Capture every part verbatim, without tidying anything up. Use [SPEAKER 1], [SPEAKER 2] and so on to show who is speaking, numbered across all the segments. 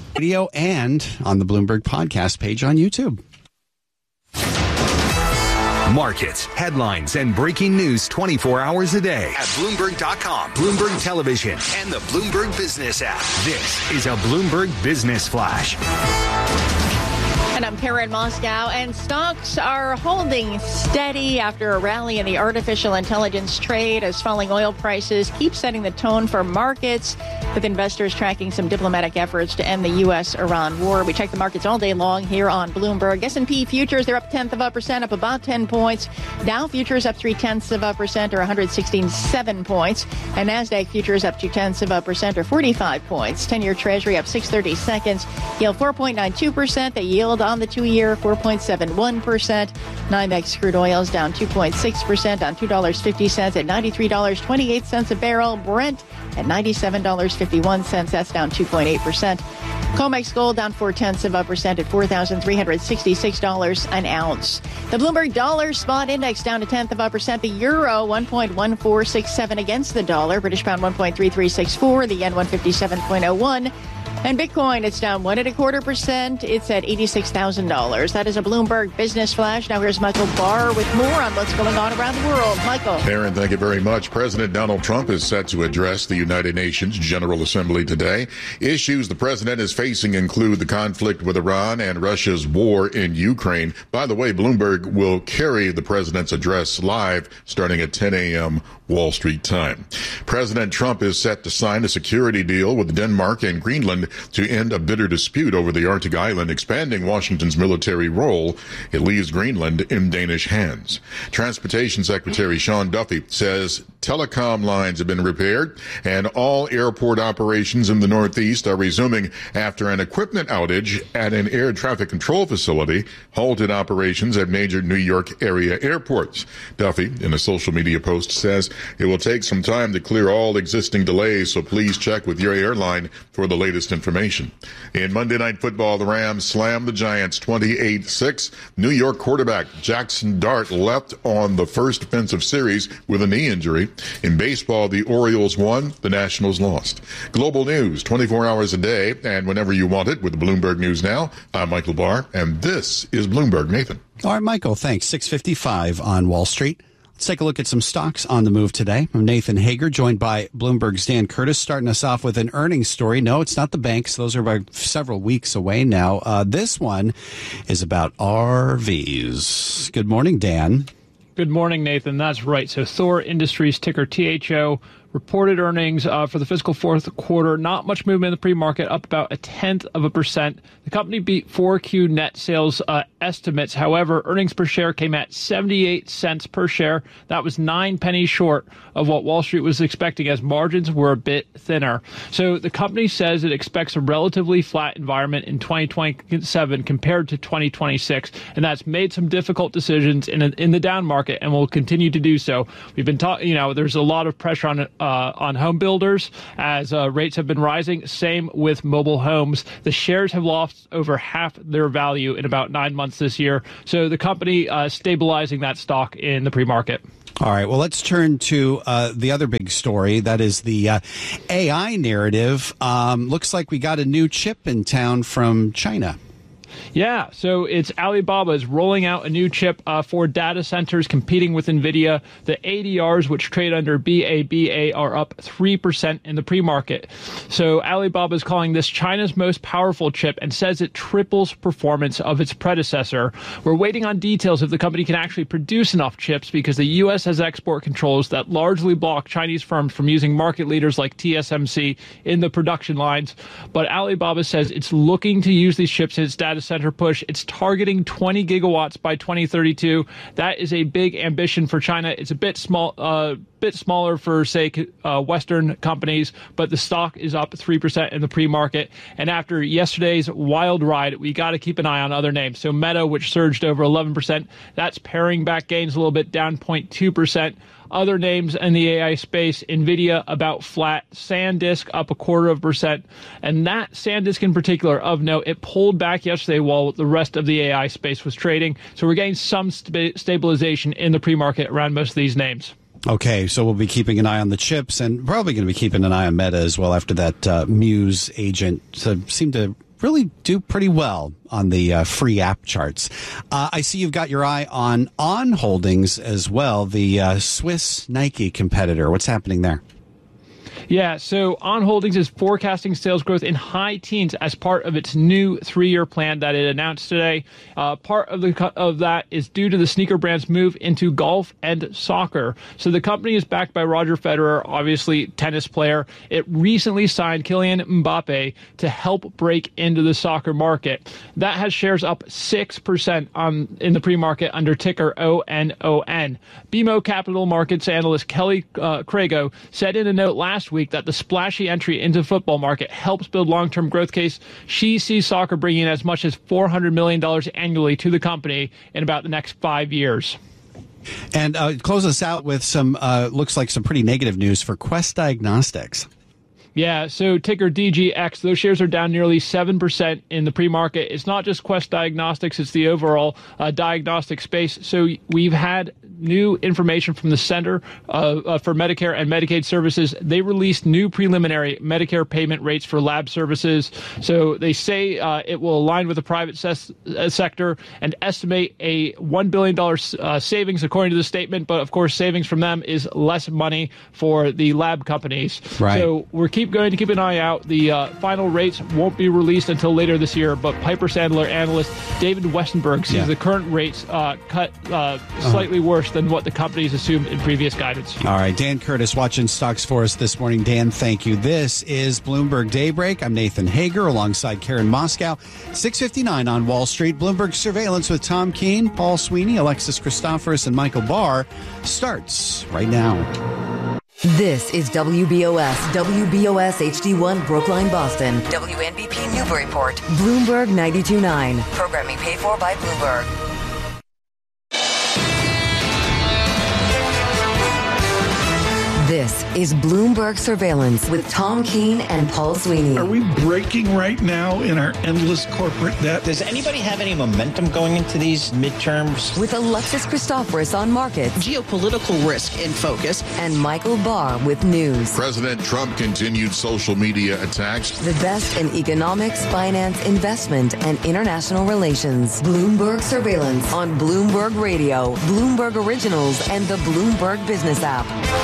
[SPEAKER 1] Radio and on the Bloomberg podcast page on YouTube.
[SPEAKER 2] Markets, headlines, and breaking news twenty-four hours a day at Bloomberg dot com, Bloomberg Television, and the Bloomberg Business app. This is a Bloomberg Business Flash.
[SPEAKER 3] And I'm Karen Moscow, and stocks are holding steady after a rally in the artificial intelligence trade as falling oil prices keep setting the tone for markets, with investors tracking some diplomatic efforts to end the U S Iran war. We check the markets all day long here on Bloomberg. S and P futures, they're up tenth of a percent, up about ten points. Dow futures up three-tenths of a percent, or one hundred sixty-seven points. And NASDAQ futures up two-tenths of a percent, or forty-five points. ten-year Treasury up six thirty-seconds, yield four point nine two percent. The yield on the two-year, four point seven one percent. NYMEX crude oils down two point six percent on two dollars and fifty cents at ninety-three dollars and twenty-eight cents a barrel. Brent at ninety-seven dollars and fifty-one cents. That's down two point eight percent. COMEX gold down four-tenths of a percent at four thousand three hundred sixty-six dollars an ounce. The Bloomberg Dollar Spot Index down a tenth of a percent. The euro one point one four six seven against the dollar. British pound one point three three six four. The yen one fifty-seven point oh one. And Bitcoin, it's down one and a quarter percent. It's at eighty-six thousand dollars. That is a Bloomberg Business Flash. Now here's Michael Barr with more on what's going on around the world. Michael.
[SPEAKER 4] Aaron, thank you very much. President Donald Trump is set to address the United Nations General Assembly today. Issues the president is facing include the conflict with Iran and Russia's war in Ukraine. By the way, Bloomberg will carry the president's address live starting at ten a.m. Wall Street time. President Trump is set to sign a security deal with Denmark and Greenland to end a bitter dispute over the Arctic island, expanding Washington's military role. It leaves Greenland in Danish hands. Transportation Secretary Sean Duffy says telecom lines have been repaired and all airport operations in the Northeast are resuming after an equipment outage at an air traffic control facility halted operations at major New York area airports. Duffy, in a social media post, says it will take some time to clear all existing delays, so please check with your airline for the latest information. In Monday Night Football, the Rams slammed the Giants twenty-eight six. New York quarterback Jackson Dart left on the first defensive series with a knee injury. In baseball, the Orioles won, the Nationals lost. Global news twenty-four hours a day and whenever you want it with Bloomberg News Now. I'm Michael Barr, and this is Bloomberg. Nathan.
[SPEAKER 1] All right, Michael, thanks. six fifty-five on Wall Street. Let's take a look at some stocks on the move today. I'm Nathan Hager, joined by Bloomberg's Dan Curtis, starting us off with an earnings story. No, it's not the banks. Those are about several weeks away now. Uh, this one is about R Vs. Good morning, Dan.
[SPEAKER 5] Good morning, Nathan. That's right. So Thor Industries, ticker T H O, reported earnings uh, for the fiscal fourth quarter. Not much movement in the pre-market, up about a tenth of a percent. The company beat four Q net sales uh, estimates. However, earnings per share came at seventy-eight cents per share. That was nine pennies short of what Wall Street was expecting, as margins were a bit thinner. So the company says it expects a relatively flat environment in twenty twenty-seven compared to twenty twenty-six, and that's made some difficult decisions in a, in the down market and will continue to do so. We've been talking, you know, there's a lot of pressure on Uh, on home builders as uh, rates have been rising. Same with mobile homes. The shares have lost over half their value in about nine months this year. So the company uh, stabilizing that stock in the pre-market.
[SPEAKER 1] All right. Well, let's turn to uh, the other big story. That is the uh, A I narrative. Um, looks like we got a new chip in town from China.
[SPEAKER 5] Yeah, so it's Alibaba is rolling out a new chip uh, for data centers competing with NVIDIA. The A D Rs, which trade under B A B A, are up three percent in the pre-market. So Alibaba is calling this China's most powerful chip and says it triples performance of its predecessor. We're waiting on details if the company can actually produce enough chips, because the U S has export controls that largely block Chinese firms from using market leaders like T S M C in the production lines. But Alibaba says it's looking to use these chips in its data center push. It's targeting twenty gigawatts by twenty thirty-two. That is a big ambition for China. It's a bit small, uh, bit smaller for, say, uh, Western companies, but the stock is up three percent in the pre-market. And after yesterday's wild ride, we got to keep an eye on other names. So Meta, which surged over eleven percent, that's paring back gains a little bit, down zero point two percent. Other names in the A I space, NVIDIA about flat, SanDisk up a quarter of a percent. And that SanDisk in particular, of note, it pulled back yesterday while the rest of the A I space was trading. So we're getting some st- stabilization in the pre-market around most of these names.
[SPEAKER 1] Okay, so we'll be keeping an eye on the chips and probably going to be keeping an eye on Meta as well after that uh, Muse agent so seemed to really do pretty well on the uh, free app charts. Uh, I see you've got your eye on On Holdings as well, the uh, Swiss Nike competitor. What's happening there?
[SPEAKER 5] Yeah, so On Holdings is forecasting sales growth in high teens as part of its new three-year plan that it announced today. Uh, part of the of that is due to the sneaker brand's move into golf and soccer. So the company is backed by Roger Federer, obviously tennis player. It recently signed Kylian Mbappe to help break into the soccer market. That has shares up six percent on in the pre-market under ticker O N O N. B M O Capital Markets analyst Kelly uh, Crago said in a note last week that the splashy entry into the football market helps build long-term growth case. She sees soccer bringing in as much as four hundred million dollars annually to the company in about the next five years.
[SPEAKER 1] And uh, close us out with some, uh, looks like some pretty negative news for Quest Diagnostics.
[SPEAKER 5] Yeah, so ticker D G X, those shares are down nearly seven percent in the pre-market. It's not just Quest Diagnostics, it's the overall uh, diagnostic space. So we've had new information from the Center uh, uh, for Medicare and Medicaid Services. They released new preliminary Medicare payment rates for lab services. So they say uh, it will align with the private ses- uh, sector and estimate a one billion dollars uh, savings, according to the statement. But of course, savings from them is less money for the lab companies.
[SPEAKER 1] Right.
[SPEAKER 5] So we're keep going to keep an eye out. The uh, final rates won't be released until later this year, but Piper Sandler analyst David Westenberg sees
[SPEAKER 1] yeah.
[SPEAKER 5] the current rates uh, cut uh, slightly uh-huh. worse than what the companies assumed in previous guidance.
[SPEAKER 1] All right, Dan Curtis watching stocks for us this morning. Dan, thank you. This is Bloomberg Daybreak. I'm Nathan Hager alongside Karen Moscow. six fifty-nine on Wall Street. Bloomberg Surveillance with Tom Keene, Paul Sweeney, Alexis Christoforous, and Michael Barr starts right now.
[SPEAKER 6] This is W B O S, W B O S H D one Brookline, Boston. W N B P Newburyport. Bloomberg ninety-two point nine. Programming paid for by Bloomberg. This is Bloomberg Surveillance with Tom Keene and Paul Sweeney.
[SPEAKER 7] Are we breaking right now in our endless corporate debt?
[SPEAKER 8] Does anybody have any momentum going into these midterms?
[SPEAKER 6] With Alexis Christoforous on markets.
[SPEAKER 9] Geopolitical risk in focus.
[SPEAKER 6] And Michael Barr with news.
[SPEAKER 4] President Trump continued social media attacks.
[SPEAKER 6] The best in economics, finance, investment, and international relations. Bloomberg Surveillance on Bloomberg Radio, Bloomberg Originals, and the Bloomberg Business app.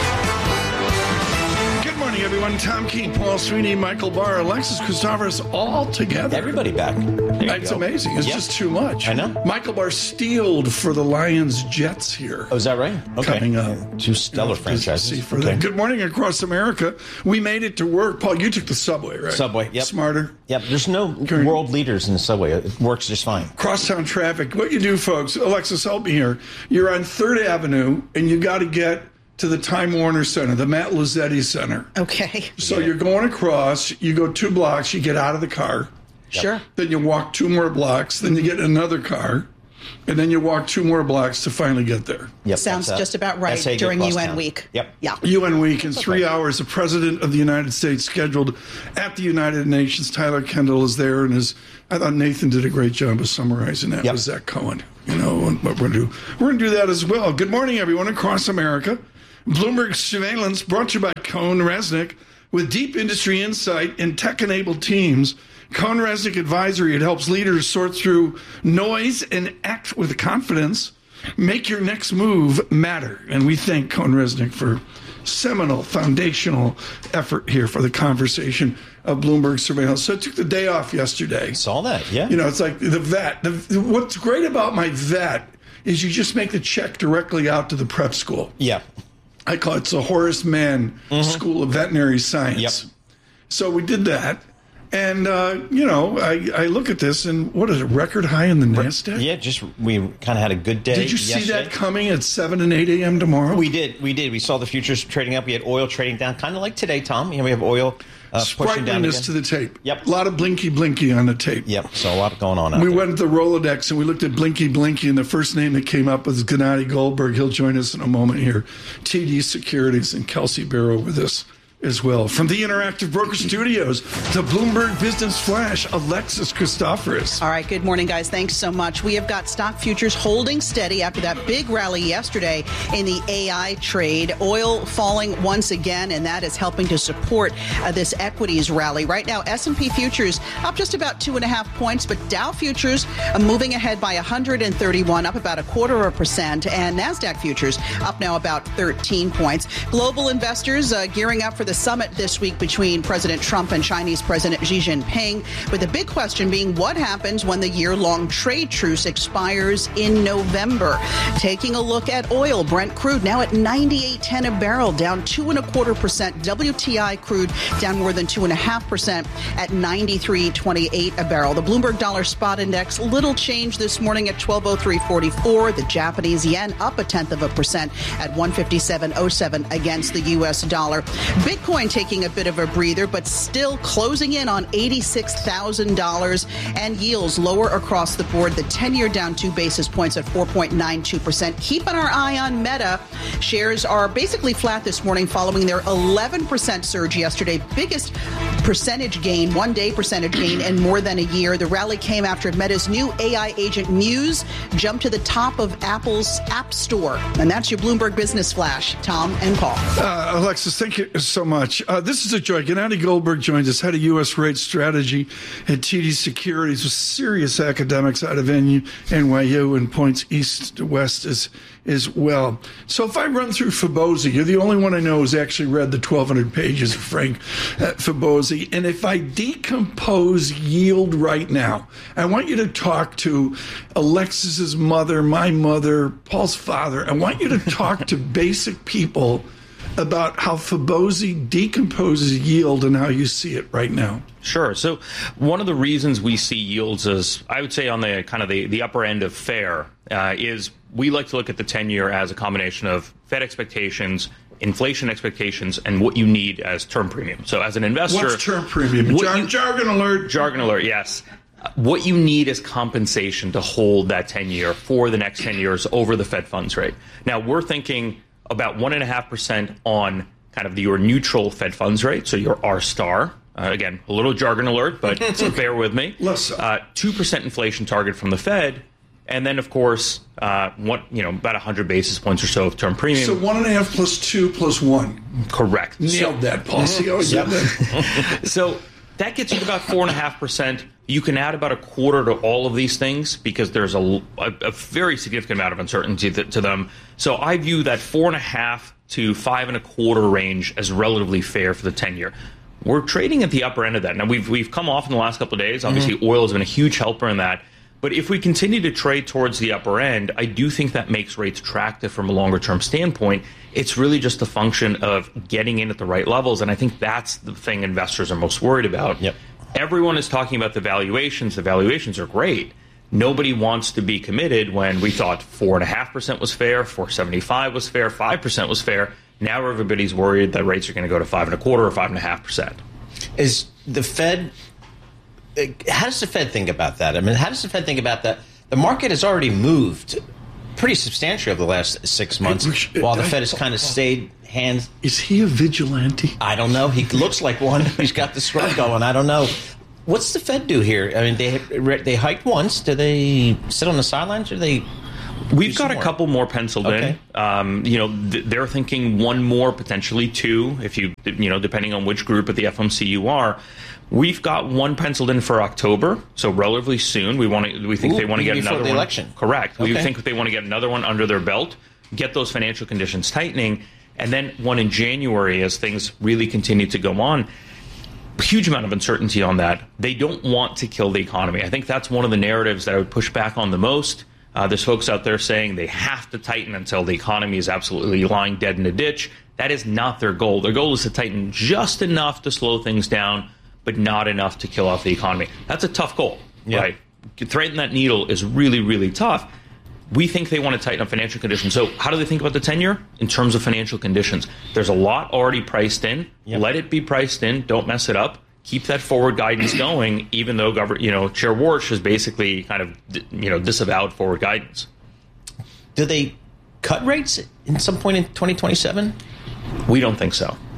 [SPEAKER 7] Good morning, everyone. Tom Keene, Paul Sweeney, Michael Barr, Alexis Christoforous, all together.
[SPEAKER 8] Everybody back.
[SPEAKER 7] It's
[SPEAKER 8] go.
[SPEAKER 7] amazing. It's
[SPEAKER 8] yep.
[SPEAKER 7] just too much.
[SPEAKER 8] I know.
[SPEAKER 7] Michael Barr steeled for the Lions Jets here.
[SPEAKER 8] Oh, is that right? Okay.
[SPEAKER 7] Coming up.
[SPEAKER 8] Yeah. Two stellar you know, franchises.
[SPEAKER 7] For
[SPEAKER 8] okay.
[SPEAKER 7] that. Good morning across America. We made it to work. Paul, you took the subway, right?
[SPEAKER 8] Subway, yep.
[SPEAKER 7] Smarter.
[SPEAKER 8] Yep. There's no world leaders in the subway. It works just fine.
[SPEAKER 7] Crosstown traffic. What you do, folks, Alexis, help me here. You're on third Avenue, and you got to get to the Time Warner Center, the Matt Lazzetti Center.
[SPEAKER 9] Okay.
[SPEAKER 7] So yeah. You're going across, you go two blocks, you get out of the car.
[SPEAKER 9] Yep. Sure.
[SPEAKER 7] Then you walk two more blocks, then you get in another car, and then you walk two more blocks to finally get there.
[SPEAKER 9] Yep. Sounds just about right during U N Week.
[SPEAKER 8] Yep.
[SPEAKER 9] Yeah.
[SPEAKER 7] U N Week in three okay. hours, the President of the United States scheduled at the United Nations. Tyler Kendall is there, and his, I thought Nathan did a great job of summarizing that. Yep. Was Zach Cohen. You know, what we're going to do. We're going to do that as well. Good morning, everyone across America. Bloomberg Surveillance brought to you by Cohn Resnick. With deep industry insight and tech-enabled teams, Cohn Resnick Advisory, it helps leaders sort through noise and act with confidence. Make your next move matter. And we thank Cohn Resnick for seminal, foundational effort here for the conversation of Bloomberg Surveillance. So I took the day off yesterday.
[SPEAKER 8] Saw that, yeah.
[SPEAKER 7] You know, it's like the vet. The, what's great about my vet is you just make the check directly out to the prep school.
[SPEAKER 8] Yeah.
[SPEAKER 7] I call it it's the Horace Mann mm-hmm. School of Veterinary Science.
[SPEAKER 8] Yep.
[SPEAKER 7] So we did that. And, uh, you know, I, I look at this, and what is it, record high in the NASDAQ?
[SPEAKER 8] Yeah, just we kind of had a good day.
[SPEAKER 7] Did you see
[SPEAKER 8] yesterday.
[SPEAKER 7] that coming at seven and eight a.m. tomorrow?
[SPEAKER 8] We did. We did. We saw the futures trading up. We had oil trading down, kind of like today, Tom. You know, we have oil uh, pushing down again.
[SPEAKER 7] To the tape.
[SPEAKER 8] Yep.
[SPEAKER 7] A lot of blinky blinky on the tape.
[SPEAKER 8] Yep. So a lot going on out
[SPEAKER 7] We
[SPEAKER 8] there.
[SPEAKER 7] went to the Rolodex, and we looked at blinky blinky, and the first name that came up was Gennady Goldberg. He'll join us in a moment here. T D Securities and Kelsey Barrow with us. as well. From the Interactive Broker Studios to Bloomberg Business Flash, Alexis Christoforous.
[SPEAKER 9] All right, good morning, guys. Thanks so much. We have got stock futures holding steady after that big rally yesterday in the A I trade. Oil falling once again, and that is helping to support uh, this equities rally. Right now, S and P futures up just about two and a half points, but Dow futures uh, moving ahead by one hundred thirty-one, up about a quarter of a percent, and NASDAQ futures up now about thirteen points. Global investors uh, gearing up for the summit this week between President Trump and Chinese President Xi Jinping, with the big question being what happens when the year-long trade truce expires in November. Taking a look at oil, Brent crude now at ninety-eight ten a barrel, down two and a quarter percent. W T I crude down more than two and a half percent at ninety-three twenty-eight a barrel. The Bloomberg Dollar Spot Index, little change this morning at twelve oh three forty-four. The Japanese yen up a tenth of a percent at one fifty-seven oh seven against the U S dollar. Bitcoin taking a bit of a breather, but still closing in on eighty-six thousand dollars, and yields lower across the board. The ten-year down two basis points at four point nine two percent. Keeping our eye on Meta. Shares are basically flat this morning following their eleven percent surge yesterday. Biggest percentage gain, one-day percentage gain in more than a year. The rally came after Meta's new A I agent Muse jumped to the top of Apple's App Store. And that's your Bloomberg Business Flash. Tom and Paul.
[SPEAKER 7] Uh, Alexis, thank you so much. Uh, this is a joy. Gennady Goldberg joins us, head of U S rate strategy at T D Securities, with serious academics out of N Y U and points east to west as, as well. So if I run through Fibonacci, you're the only one I know who's actually read the twelve hundred pages of Frank uh, Fibonacci. And if I decompose yield right now, I want you to talk to Alexis's mother, my mother, Paul's father. I want you to talk to basic people about how Fibonacci decomposes yield and how you see it right now.
[SPEAKER 10] Sure. So one of the reasons we see yields as, I would say, on the kind of the, the upper end of fair uh, is we like to look at the ten-year as a combination of Fed expectations, inflation expectations, and what you need as term premium. So as an investor...
[SPEAKER 7] What's term premium? Jar- you, jargon alert.
[SPEAKER 10] Jargon alert, yes. What you need is compensation to hold that ten-year for the next ten years over the Fed funds rate. Now, we're thinking about one point five percent on kind of the, your neutral Fed funds rate, so your R star. Uh, again, a little jargon alert, but so bear with me. Uh, two percent inflation target from the Fed, and then, of course, uh, one, you know, about one hundred basis points or so of term premium.
[SPEAKER 7] So one and a half plus two plus one.
[SPEAKER 10] Correct.
[SPEAKER 7] Nailed
[SPEAKER 10] so,
[SPEAKER 7] that, Paul. See how I did that?
[SPEAKER 10] So that gets you to about four point five percent. You can add about a quarter to all of these things because there's a, a, a very significant amount of uncertainty to, to them. So I view that four and a half to five and a quarter range as relatively fair for the ten-year. We're trading at the upper end of that. Now, we've we've come off in the last couple of days. Obviously, mm-hmm. oil has been a huge helper in that. But if we continue to trade towards the upper end, I do think that makes rates attractive from a longer-term standpoint. It's really just a function of getting in at the right levels, and I think that's the thing investors are most worried about.
[SPEAKER 8] Yep.
[SPEAKER 10] Everyone is talking about the valuations. The valuations are great. Nobody wants to be committed when we thought four point five percent was fair, four seventy-five was fair, five percent was fair. Now everybody's worried that rates are going to go to five and a quarter or five and a half percent.
[SPEAKER 8] Is the Fed? How does the Fed think about that? I mean, how does the Fed think about that? The market has already moved pretty substantially over the last six months, while the Fed has kind of stayed hands.
[SPEAKER 7] Is he a vigilante?
[SPEAKER 8] I don't know. He looks like one. He's got the scrub going. I don't know. What's the Fed do here? I mean, they they hiked once. Do they sit on the sidelines, or do they?
[SPEAKER 10] We've got a couple more penciled okay. in. Um, you know, th- they're thinking one more, potentially two, if you, you know, depending on which group at the F O M C you are. We've got one penciled in for October, so relatively soon. We want to. We think
[SPEAKER 8] Ooh,
[SPEAKER 10] they want to get
[SPEAKER 8] before
[SPEAKER 10] another
[SPEAKER 8] the
[SPEAKER 10] one.
[SPEAKER 8] Election.
[SPEAKER 10] Correct.
[SPEAKER 8] Okay.
[SPEAKER 10] We think they want to get another one under their belt, get those financial conditions tightening, and then one in January as things really continue to go on. Huge amount of uncertainty on that. They don't want to kill the economy. I think that's one of the narratives that I would push back on the most. Uh, there's folks out there saying they have to tighten until the economy is absolutely lying dead in a ditch. That is not their goal. Their goal is to tighten just enough to slow things down, but not enough to kill off the economy. That's a tough goal, yeah. right? Threading that needle is really, really tough. We think they want to tighten up financial conditions. So how do they think about the ten-year? In terms of financial conditions. There's a lot already priced in. Yep. Let it be priced in. Don't mess it up. Keep that forward guidance going, even though government, you know, Chair Warsh has basically kind of, you know, disavowed forward guidance.
[SPEAKER 8] Do they cut rates at some point in twenty twenty-seven?
[SPEAKER 10] We don't think so.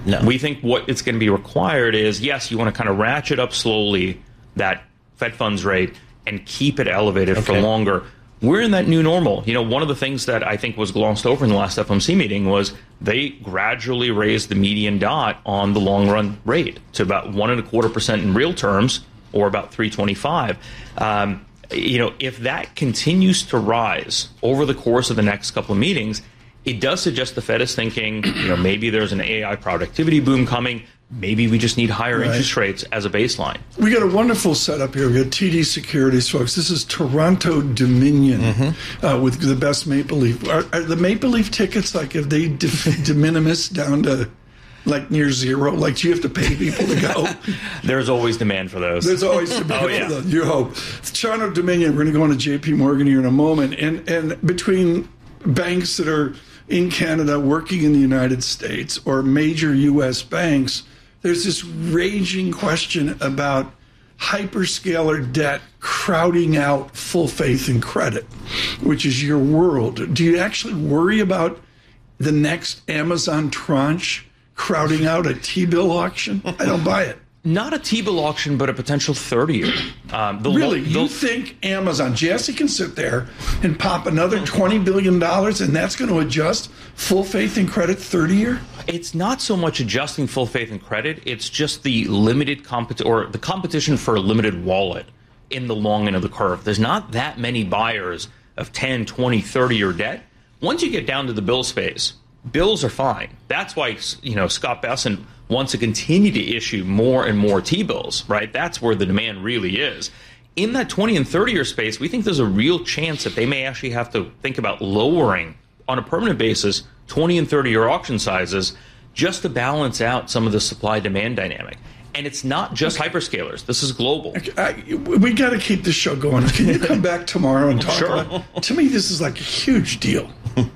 [SPEAKER 8] No.
[SPEAKER 10] We think what it's going to be required is, yes, you want to kind of ratchet up slowly that Fed funds rate and keep it elevated okay. for longer. We're in that new normal. You know, one of the things that I think was glossed over in the last F O M C meeting was they gradually raised the median dot on the long run rate to about one and a quarter percent in real terms, or about three twenty-five. Um, you know, if that continues to rise over the course of the next couple of meetings, it does suggest the Fed is thinking, you know, maybe there's an A I productivity boom coming. Maybe we just need higher right. interest rates as a baseline.
[SPEAKER 7] We got a wonderful setup here. We got T D Securities, folks. This is Toronto Dominion mm-hmm. uh, with the best Maple Leaf. Are, are the Maple Leaf tickets, like, if they de, de minimis down to like near zero? Like, do you have to pay people to go?
[SPEAKER 10] There's always demand for those.
[SPEAKER 7] There's always demand
[SPEAKER 10] oh, yeah.
[SPEAKER 7] for those. You hope. Toronto Dominion, we're going to go into J P Morgan here in a moment. And, and between banks that are in Canada working in the United States or major U S banks, there's this raging question about hyperscaler debt crowding out full faith and credit, which is your world. Do you actually worry about the next Amazon tranche crowding out a T-bill auction? I don't buy it.
[SPEAKER 10] Not a T-bill auction, but a potential thirty-year. Um,
[SPEAKER 7] really? Lo- you think Amazon, Jesse can sit there and pop another twenty billion dollars and that's going to adjust full faith and credit thirty-year?
[SPEAKER 10] It's not so much adjusting full faith and credit. It's just the limited compet- or the competition for a limited wallet in the long end of the curve. There's not that many buyers of ten, twenty, thirty-year debt. Once you get down to the bill space, bills are fine. That's why, you know, Scott Bessent wants to continue to issue more and more T-bills, right? That's where the demand really is. In that twenty and thirty-year space, we think there's a real chance that they may actually have to think about lowering, on a permanent basis, twenty and thirty-year auction sizes just to balance out some of the supply-demand dynamic. And it's not just okay. hyperscalers. This is global.
[SPEAKER 7] I, we got to keep this show going. Can you come back tomorrow and talk
[SPEAKER 10] sure.
[SPEAKER 7] about it? To me, this is like a huge deal.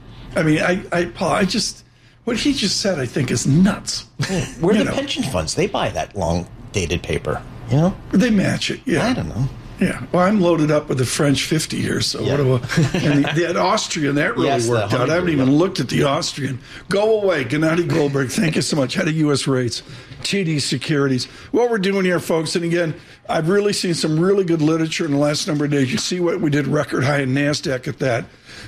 [SPEAKER 7] I mean, I, I, Paul, I just... What he just said, I think, is nuts.
[SPEAKER 8] Where are the
[SPEAKER 7] know.
[SPEAKER 8] pension funds? They buy that long-dated paper, you know?
[SPEAKER 7] They match it, yeah.
[SPEAKER 8] I don't know.
[SPEAKER 7] Yeah. Well, I'm loaded up with the French fifty years, so yeah. what do I... And the, that Austrian, that really
[SPEAKER 8] yes,
[SPEAKER 7] worked out. I haven't even looked at the Austrian. Go away. Gennady Goldberg, thank you so much. Head of U S Rates, T D Securities. What we're doing here, folks, and again, I've really seen some really good literature in the last number of days. You see what we did record high in NASDAQ at that.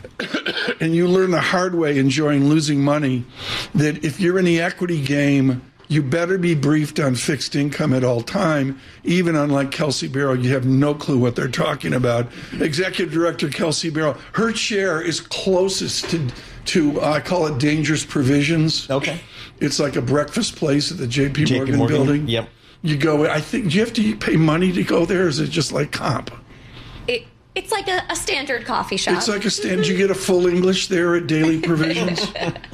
[SPEAKER 7] And you learn the hard way, enjoying losing money, that if you're in the equity game, you better be briefed on fixed income at all time. Even unlike Kelsey Barrow, you have no clue what they're talking about. Executive Director Kelsey Barrow, her chair is closest to, to uh, I call it dangerous provisions.
[SPEAKER 8] Okay.
[SPEAKER 7] It's like a breakfast place at the J P Morgan, Morgan building.
[SPEAKER 8] Yep.
[SPEAKER 7] You go, I think, do you have to pay money to go there, or is it just like comp?
[SPEAKER 11] It, it's like a, a standard coffee shop.
[SPEAKER 7] It's like a stand. Did you get a full English there at Daily Provisions?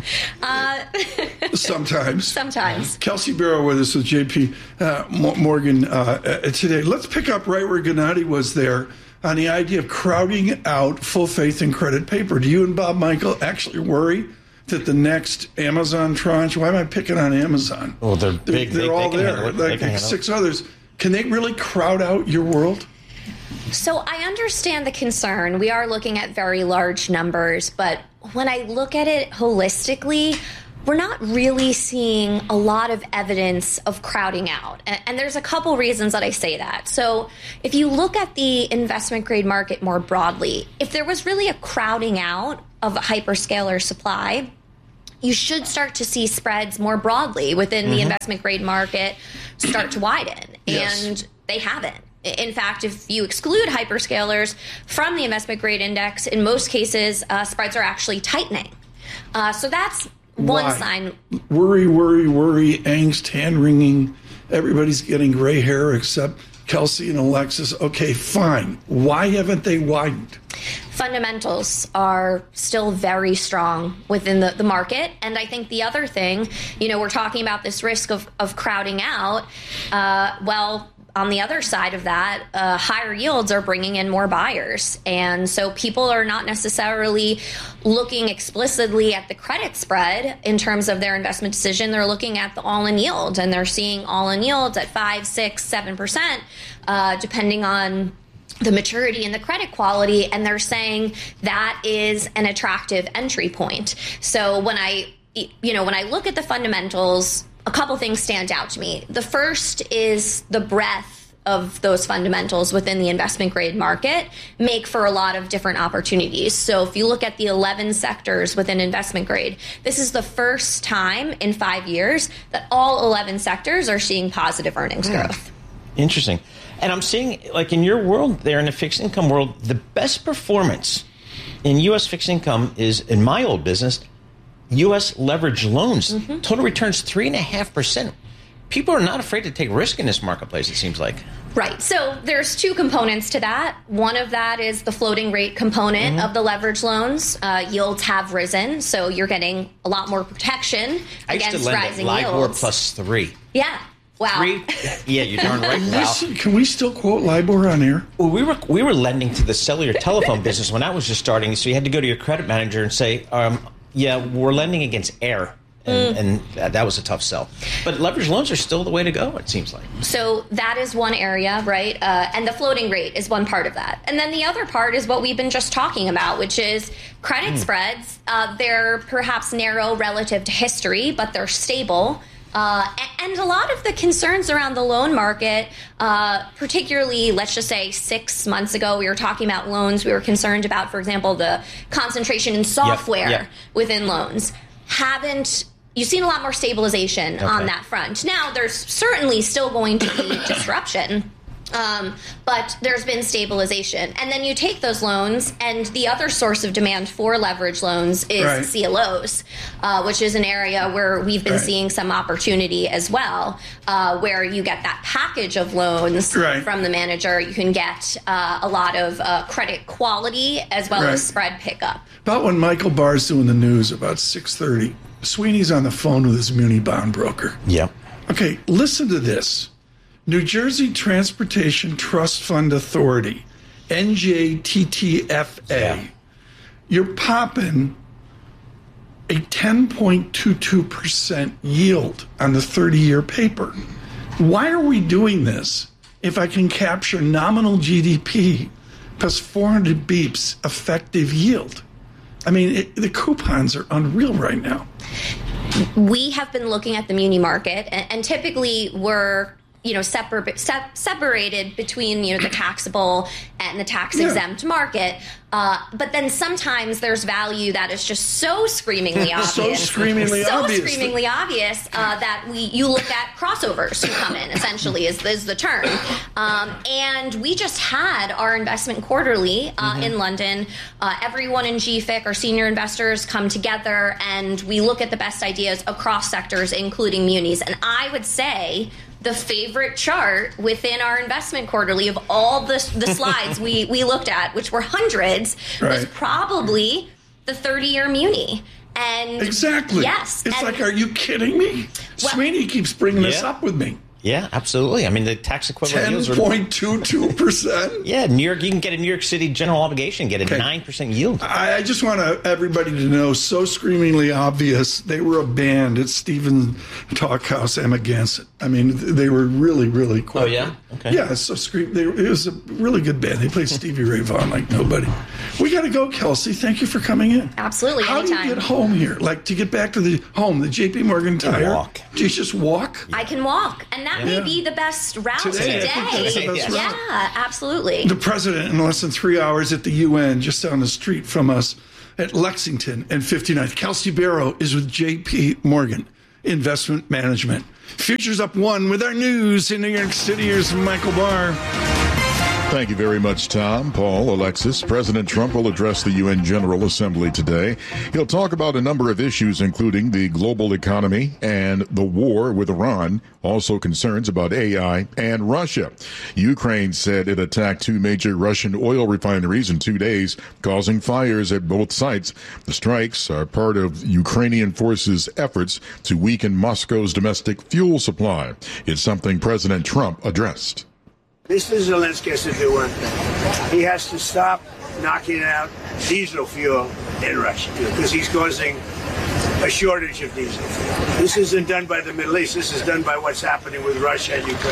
[SPEAKER 11] uh,
[SPEAKER 7] Sometimes.
[SPEAKER 11] Sometimes.
[SPEAKER 7] Kelsey Barrow with us with J P uh, Morgan uh, today. Let's pick up right where Gennady was there on the idea of crowding out full faith and credit paper. Do you and Bob Michael actually worry that the next Amazon tranche, why am I picking on Amazon?
[SPEAKER 8] Well, they're big.
[SPEAKER 7] They're, they're
[SPEAKER 8] they,
[SPEAKER 7] all
[SPEAKER 8] they
[SPEAKER 7] there, like, like six others. Can they really crowd out your world?
[SPEAKER 11] So I understand the concern. We are looking at very large numbers, but when I look at it holistically, we're not really seeing a lot of evidence of crowding out. And, and there's a couple reasons that I say that. So if you look at the investment grade market more broadly, if there was really a crowding out of a hyperscaler supply, you should start to see spreads more broadly within mm-hmm. the investment grade market start to widen.
[SPEAKER 7] Yes.
[SPEAKER 11] And they haven't. In fact, if you exclude hyperscalers from the investment grade index, in most cases, uh, spreads are actually tightening. Uh, so that's one
[SPEAKER 7] Why?
[SPEAKER 11] sign.
[SPEAKER 7] Worry, worry, worry, angst, hand-wringing. Everybody's getting gray hair except Kelsey and Alexis. Okay, fine. Why haven't they widened?
[SPEAKER 11] Fundamentals are still very strong within the, the market. And I think the other thing, you know, we're talking about this risk of, of crowding out. Uh, well, on the other side of that, uh, higher yields are bringing in more buyers. And so people are not necessarily looking explicitly at the credit spread in terms of their investment decision. They're looking at the all-in yield, and they're seeing all-in yields at five, six, seven percent, uh, depending on the maturity and the credit quality. And they're saying that is an attractive entry point. So when I, you know, when I look at the fundamentals a couple things stand out to me. The first is the breadth of those fundamentals within the investment grade market make for a lot of different opportunities. So if you look at the eleven sectors within investment grade, this is the first time in five years that all eleven sectors are seeing positive earnings mm. growth.
[SPEAKER 8] Interesting. And I'm seeing, like in your world there, in the fixed income world, the best performance in U S fixed income is, in my old business, U S leveraged loans. Mm-hmm. Total returns three point five percent. People are not afraid to take risk in this marketplace, it seems like.
[SPEAKER 11] Right. So there's two components to that. One of that is the floating rate component mm-hmm. of the leverage loans. Uh, yields have risen, so you're getting a lot more protection
[SPEAKER 8] I
[SPEAKER 11] against
[SPEAKER 8] used to lend
[SPEAKER 11] rising
[SPEAKER 8] LIBOR
[SPEAKER 11] yields.
[SPEAKER 8] plus three.
[SPEAKER 11] Yeah. Wow.
[SPEAKER 8] Three? Yeah, you're darn right. Wow.
[SPEAKER 7] Listen, can we still quote LIBOR on air?
[SPEAKER 8] Well, we were we were lending to the cellular telephone business when I was just starting, so you had to go to your credit manager and say, um, yeah, we're lending against air. And, mm. and that, that was a tough sell. But leveraged loans are still the way to go, it seems like.
[SPEAKER 11] So that is one area, right? Uh, and the floating rate is one part of that. And then the other part is what we've been just talking about, which is credit mm. spreads. Uh, they're perhaps narrow relative to history, but they're stable. Uh, and a lot of the concerns around the loan market, uh, particularly, let's just say six months ago, we were talking about loans. We were concerned about, for example, the concentration in software
[SPEAKER 8] yep, yep.
[SPEAKER 11] within loans. Haven't you've seen a lot more stabilization okay. on that front. Now, there's certainly still going to be disruption, um, but there's been stabilization. And then you take those loans, and the other source of demand for leverage loans is right. C L Os, uh, which is an area where we've been right. seeing some opportunity as well, uh, where you get that package of loans right. from the manager. You can get uh, a lot of uh, credit quality as well right. as spread pickup.
[SPEAKER 7] About when Michael Barr's doing the news about six thirty, Sweeney's on the phone with his muni bond broker.
[SPEAKER 8] Yeah.
[SPEAKER 7] Okay, listen to this. New Jersey Transportation Trust Fund Authority, N J T T F A. Yeah. You're popping a ten point two two percent yield on the thirty-year paper. Why are we doing this if I can capture nominal G D P plus four hundred beeps effective yield? I mean, it, the coupons are unreal right now.
[SPEAKER 11] We have been looking at the muni market, and, and typically we're, you know, separ- se- separated between, you know, the taxable and the tax-exempt yeah. market. Uh, but then sometimes there's value that is just so screamingly obvious.
[SPEAKER 7] so screamingly
[SPEAKER 11] so
[SPEAKER 7] obvious.
[SPEAKER 11] So screamingly obvious uh, that we you look at crossovers who come in, essentially, is, is the term. Um, and we just had our investment quarterly uh, mm-hmm. in London. Uh, everyone in G F I C, our senior investors, come together, and we look at the best ideas across sectors, including munis. And I would say the favorite chart within our investment quarterly of all the, the slides we, we looked at, which were hundreds, right. was probably the thirty-year muni. And
[SPEAKER 7] exactly.
[SPEAKER 11] Yes.
[SPEAKER 7] It's
[SPEAKER 11] and,
[SPEAKER 7] like, are you kidding me? Well, Sweeney keeps bringing yeah. this up with me.
[SPEAKER 8] Yeah, absolutely. I mean, the tax equivalent yields are
[SPEAKER 7] ten point two two percent.
[SPEAKER 8] Yeah, New York, you can get a New York City general obligation, get a okay. nine percent yield.
[SPEAKER 7] I, I just want to, everybody to know, so screamingly obvious, they were a band at Stephen Talkhouse. I'm against it. I mean, they were really, really cool.
[SPEAKER 8] Oh, yeah? Okay.
[SPEAKER 7] Yeah, so scream, they, it was a really good band. They played Stevie Ray Vaughan like nobody. We got to go, Kelsey. Thank you for coming in.
[SPEAKER 11] Absolutely,
[SPEAKER 7] How
[SPEAKER 11] anytime.
[SPEAKER 7] do you get home here? Like, to get back to the home, the J P Morgan Tire?
[SPEAKER 8] Walk.
[SPEAKER 7] Do you just walk?
[SPEAKER 11] I can walk, and that yeah. may be the best route today.
[SPEAKER 7] today. I think that's the best
[SPEAKER 11] yeah,
[SPEAKER 7] route.
[SPEAKER 11] Yeah, absolutely.
[SPEAKER 7] The president, in less than three hours at the U N, just down the street from us at Lexington and fifty-ninth. Kelsey Barrow is with J P Morgan Investment Management. Futures up one with our news in New York City. Here's Michael Barr.
[SPEAKER 4] Thank you very much, Tom, Paul, Alexis. President Trump will address the U N General Assembly today. He'll talk about a number of issues, including the global economy and the war with Iran, also concerns about A I and Russia. Ukraine said it attacked two major Russian oil refineries in two days, causing fires at both sites. The strikes are part of Ukrainian forces' efforts to weaken Moscow's domestic fuel supply. It's something President Trump addressed.
[SPEAKER 12] Mister Zelensky has to do one thing. He has to stop knocking out diesel fuel in Russia because he's causing a shortage of diesel fuel. This isn't done by the Middle East. This is done by what's happening with Russia and Ukraine.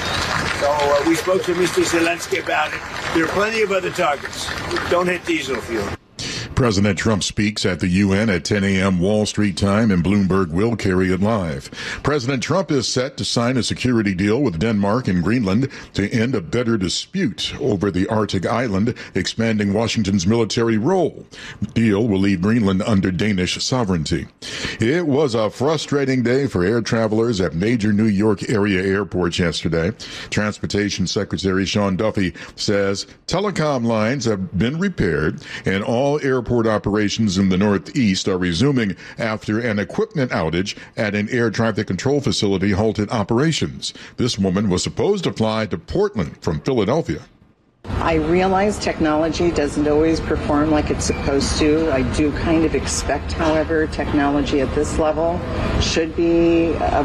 [SPEAKER 12] So uh, we spoke to Mister Zelensky about it. There are plenty of other targets. Don't hit diesel fuel.
[SPEAKER 4] President Trump speaks at the U N at ten a.m. Wall Street time, and Bloomberg will carry it live. President Trump is set to sign a security deal with Denmark and Greenland to end a bitter dispute over the Arctic island, expanding Washington's military role. The deal will leave Greenland under Danish sovereignty. It was a frustrating day for air travelers at major New York area airports yesterday. Transportation Secretary Sean Duffy says telecom lines have been repaired and all airport operations in the Northeast are resuming after an equipment outage at an air traffic control facility halted operations. This woman was supposed to fly to Portland from Philadelphia.
[SPEAKER 13] I realize technology doesn't always perform like it's supposed to. I do kind of expect, however, technology at this level should be, a,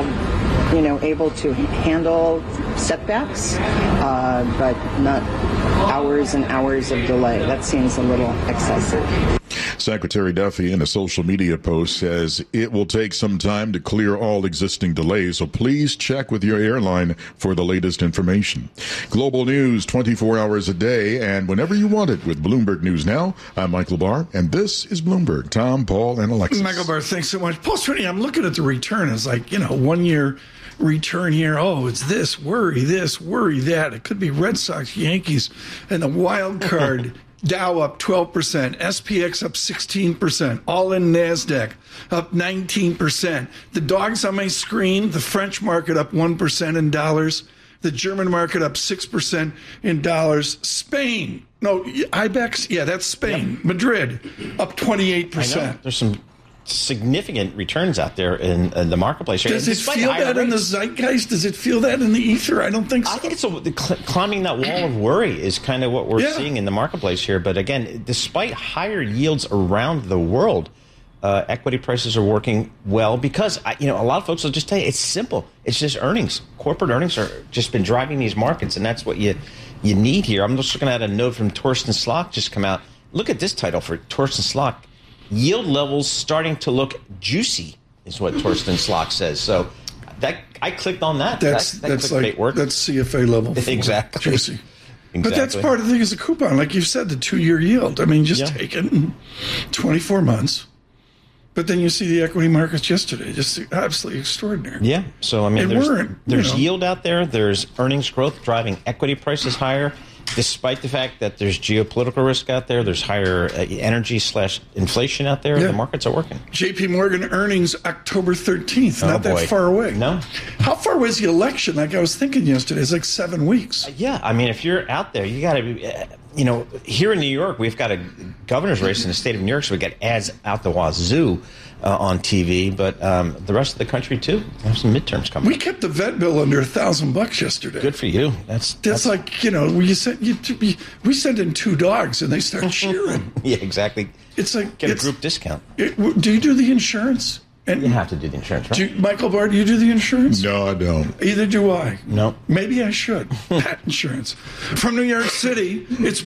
[SPEAKER 13] a, you know, able to handle setbacks, uh, but not hours and hours of delay. That seems a little excessive.
[SPEAKER 4] Secretary Duffy, in a social media post, says it will take some time to clear all existing delays, so please check with your airline for the latest information. Global news twenty-four hours a day and whenever you want it with Bloomberg News Now. I'm Michael Barr, and this is Bloomberg. Tom, Paul, and Alexis.
[SPEAKER 7] Michael Barr, thanks so much. Paul Sweeney, I'm looking at the return. It's like, you know, one year return here. Oh, it's this, worry this, worry that. It could be Red Sox, Yankees, and the wild card. Dow up twelve percent, S P X up sixteen percent, all in NASDAQ up nineteen percent. The dogs on my screen, the French market up one percent in dollars, the German market up six percent in dollars. Spain, no, IBEX, yeah, that's Spain. Yep. Madrid up twenty-eight percent.
[SPEAKER 8] I know. There's some significant returns out there in, in the marketplace.
[SPEAKER 7] Does it feel that in the zeitgeist? Does it feel that in the ether? I don't think so.
[SPEAKER 8] I think it's a, the cl- climbing that wall of worry is kind of what we're yeah. seeing in the marketplace here. But again, despite higher yields around the world, uh, equity prices are working well because, I, you know, a lot of folks will just tell you it's simple. It's just earnings. Corporate earnings are just been driving these markets, and that's what you you need here. I'm just looking at a note from Torsten Slok just come out. Look at this title for Torsten Slok. Yield levels starting to look juicy is what Torsten Slok says. So that I clicked on that.
[SPEAKER 7] That's
[SPEAKER 8] that, that
[SPEAKER 7] that's like
[SPEAKER 8] work.
[SPEAKER 7] that's C F A level.
[SPEAKER 8] Exactly.
[SPEAKER 7] Juicy.
[SPEAKER 8] Exactly.
[SPEAKER 7] But that's part of the thing is a coupon. Like you said, the two-year yield. I mean, just yeah. take it in twenty-four months. But then you see the equity markets yesterday, just absolutely extraordinary.
[SPEAKER 8] Yeah. So, I mean,
[SPEAKER 7] and
[SPEAKER 8] there's, there's
[SPEAKER 7] know.
[SPEAKER 8] yield out there. There's earnings growth driving equity prices higher. Despite the fact that there's geopolitical risk out there, there's higher uh, energy slash inflation out there, yeah. the markets are working.
[SPEAKER 7] J P Morgan earnings October thirteenth,
[SPEAKER 8] oh,
[SPEAKER 7] not
[SPEAKER 8] boy.
[SPEAKER 7] that far away.
[SPEAKER 8] No.
[SPEAKER 7] How far away is the election? Like I was thinking yesterday, it's like seven weeks.
[SPEAKER 8] Uh, yeah, I mean, if you're out there, you got to be, uh, you know, here in New York, we've got a governor's race in the state of New York, so we got ads out the wazoo. Uh, on T V, but um, the rest of the country too. There's some midterms coming.
[SPEAKER 7] We kept the vet bill under a thousand bucks yesterday.
[SPEAKER 8] Good for you. That's
[SPEAKER 7] that's, that's like you know we sent you to be, we send in two dogs and they start cheering.
[SPEAKER 8] Yeah, exactly.
[SPEAKER 7] It's like
[SPEAKER 8] get
[SPEAKER 7] it's,
[SPEAKER 8] a group discount.
[SPEAKER 7] It, do you do the insurance?
[SPEAKER 8] And you have to do the insurance, right?
[SPEAKER 7] Do you, Michael Barr, do you do the insurance?
[SPEAKER 4] No, I don't.
[SPEAKER 7] Either do I.
[SPEAKER 8] No.
[SPEAKER 7] Maybe I should. Pet insurance. From New York City, it's